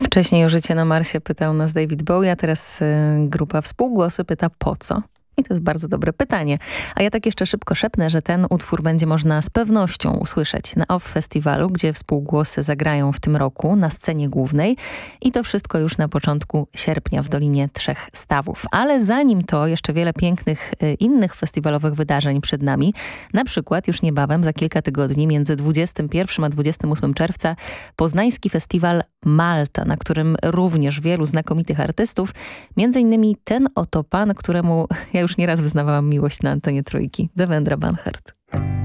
Wcześniej o życie na Marsie pytał nas David Bowie, a teraz grupa Współgłosy pyta po co? I to jest bardzo dobre pytanie. A ja tak jeszcze szybko szepnę, że ten utwór będzie można z pewnością usłyszeć na OFF Festiwalu, gdzie Współgłosy zagrają w tym roku na scenie głównej. I to wszystko już na początku sierpnia w Dolinie Trzech Stawów. Ale zanim to, jeszcze wiele pięknych innych festiwalowych wydarzeń przed nami. Na przykład już niebawem, za kilka tygodni, między 21 a 28 czerwca, poznański festiwal Malta, na którym również wielu znakomitych artystów. Między innymi ten oto pan, któremu ja już nieraz wyznawałam miłość na antenie Trójki, Devendra Banhart.